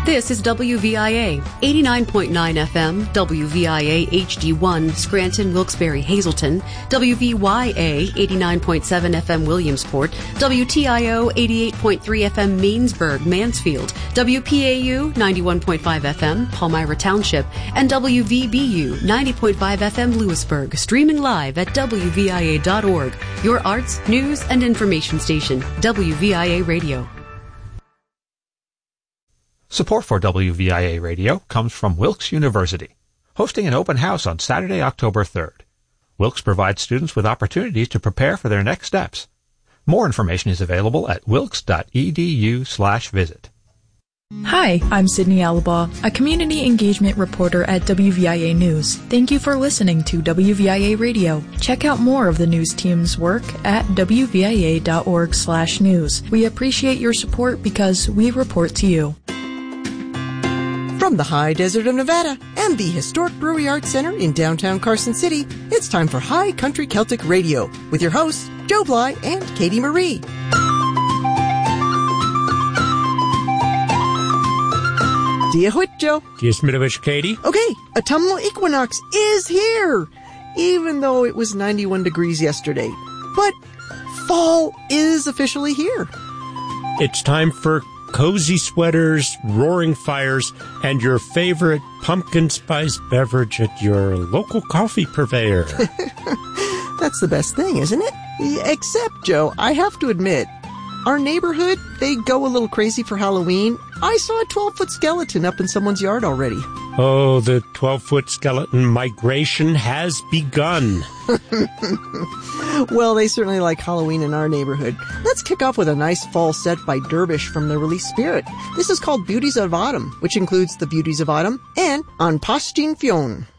This is WVIA, 89.9 FM, WVIA HD1, Scranton, Wilkes-Barre, Hazleton, WVYA, 89.7 FM, Williamsport, WTIO, 88.3 FM, Mainsburg, Mansfield, WPAU, 91.5 FM, Palmyra Township, and WVBU, 90.5 FM, Lewisburg, streaming live at WVIA.org, your arts, news, and information station, WVIA Radio. Support for WVIA Radio comes from Wilkes University, hosting an open house on Saturday, October 3rd. Wilkes provides students with opportunities to prepare for their next steps. More information is available at wilkes.edu/visit. Hi, I'm Sydney Alabaugh, a community engagement reporter at WVIA News. Thank you for listening to WVIA Radio. Check out more of the news team's work at wvia.org/news. We appreciate your support because we report to you. From the high desert of Nevada and the historic Brewery Arts Center in downtown Carson City, it's time for High Country Celtic Radio with your hosts, Joe Bly and Katie Marie. Dia Huit, Joe. Dia Smitowich, Katie. Okay, autumnal equinox is here, even though it was 91 degrees yesterday. But fall is officially here. It's time for cozy sweaters, roaring fires, and your favorite pumpkin spice beverage at your local coffee purveyor. That's the best thing, isn't it? Except, Joe, I have to admit, our neighborhood, they go a little crazy for Halloween. I saw a 12-foot skeleton up in someone's yard already. Oh, the 12-foot skeleton migration has begun. Well, they certainly like Halloween in our neighborhood. Let's kick off with a nice fall set by Dervish from the release Spirit. This is called Beauties of Autumn, which includes the Beauties of Autumn and An Pastin Fionn.